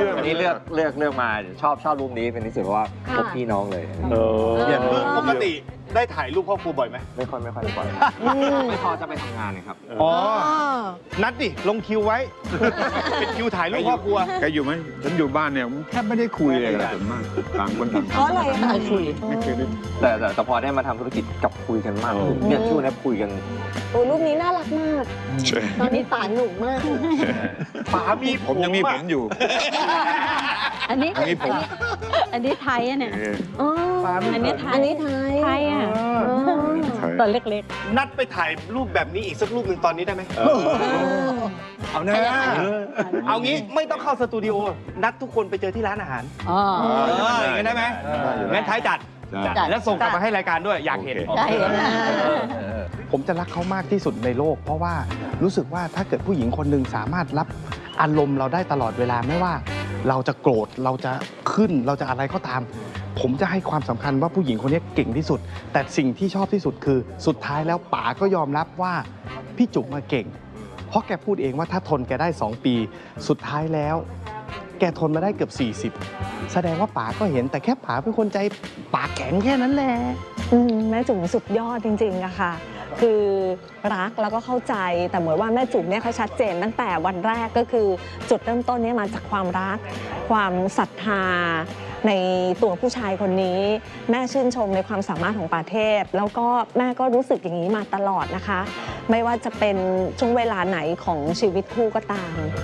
อันนี้เลือกมาชอบรูปนี้เป็นที่สุดเพราะว่าพบพี่น้องเลยอย่างปกติได้ถ่ายรูปครอบครัวบ่อยไหมไม่ค่อยบ่อยไม่พอจะไปทำงานเลยครับอ๋อนัดดิลงคิวไว้เป็นคิวถ่ายรูปครอบครัวแกอยู่ไหมฉันอยู่บ้านเนี่ยแทบไม่ได้คุยเลยส่วนมากต่างคนต่างเพราะอะไรคะคุยไม่เคยได้แต่พอได้มาทำธุรกิจกับคุยกันมากเนี่ยช่วงนี้คุยกันโอ้รูปนี้น่ารักมากตอนนี้ป๋าหนุ่มมากป๋ามีผมยังมีผมอยู่อันนี้ไทยอ่ะเนี่ยอันนี้ไทยอ่ะตอนเล็กๆนัดไปถ่ายรูปแบบนี้อีกสักรูปหนึ่งตอนนี้ได้ไหมเอาแน่เอางี้ไม่ต้องเข้าสตูดิโอนัดทุกคนไปเจอที่ร้านอาหารอย่างนั้นได้ไหมงั้นท้ายจัดแล้วส่งกลับมาให้รายการด้วยอยากเห็นผมจะรักเขามากที่สุดในโลกเพราะว่ารู้สึกว่าถ้าเกิดผู้หญิงคนหนึ่งสามารถรับอารมณ์เราได้ตลอดเวลาไม่ว่าเราจะโกรธเราจะขึ้นเราจะอะไรก็ตามผมจะให้ความสำคัญว่าผู้หญิงคนนี้เก่งที่สุดแต่สิ่งที่ชอบที่สุดคือสุดท้ายแล้วป๋าก็ยอมรับว่าพี่จุ๋มมาเก่งเพราะแกพูดเองว่าถ้าทนแกได้2 ปีสุดท้ายแล้วแกทนมาได้เกือบ40แสดงว่าป๋าก็เห็นแต่แค่ป๋าเป็นคนใจปากแข็งแค่นั้นแหละแม่จุ๋มสุดยอดจริงๆอะค่ะคือรักแล้วก็เข้าใจแต่เหมือนว่าแม่จุ๋มเนี่ยเขาชัดเจนตั้งแต่วันแรกก็คือจุดเริ่มต้นเนี่ยมาจากความรักความศรัทธาในตัวผู้ชายคนนี้แม่ชื่นชมในความสามารถของป่าเทพแล้วก็แม่ก็รู้สึกอย่างนี้มาตลอดนะคะไม่ว่าจะเป็นช่วงเวลาไหนของชีวิตคู่ก็ตาม